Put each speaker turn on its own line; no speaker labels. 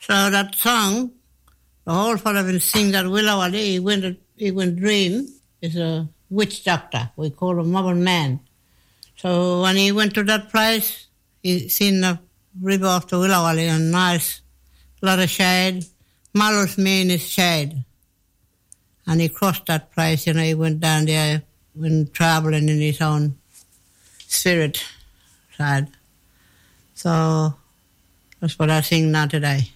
So that song, the whole fellow been sing that Willawali, he went dream, is a witch doctor. We call him Mobile Man. So when he went to that place, he seen the river of the Willawali and nice, lot of shade. Malus mean is shade. And he crossed that place, he went down there when traveling in his own spirit side. So that's what I sing now today.